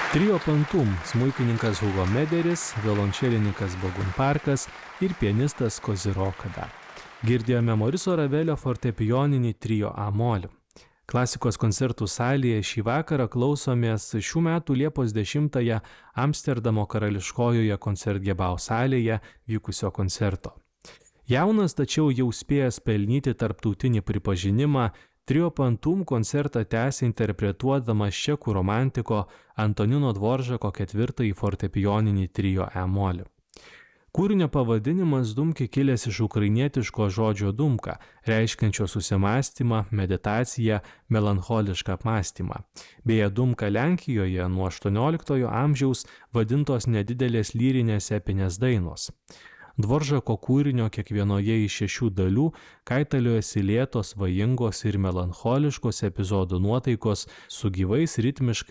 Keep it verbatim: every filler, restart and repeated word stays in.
Trio Pantum – smuikininkas Hugo Mederis, violončelininkas Bogun Parkas ir pianistas Koziro Kada. Girdėjome Moriso Ravelio fortepijoninį trio A-mol. Klasikos koncertų salėje šį vakarą klausomės šių metų Liepos dešimtąją Amsterdamo karališkojoje koncertgebau salėje vykusio koncerto. Jaunas, tačiau jau spėjęs pelnyti tarptautinį pripažinimą, Trio Pantum koncertą tęsė interpretuodamas čekų romantiko Antonino Dvoržako ketvirtąjį fortepijoninį trio E-mol. Kūrinio pavadinimas Dumki kilęs iš ukrainietiško žodžio dumka, reiškiančio susimąstymą, meditaciją, melancholišką apmąstymą. Beje, dumka Lenkijoje nuo aštuonioliktojo amžiaus vadintos nedidelės lyrinės epinės dainos. Dvoržako kūrinio kiekvienoje iš šešių dalių kaitaliojasi lėtos, svajingos ir melancholiškos epizodų nuotaikos su gyvais ritmiškai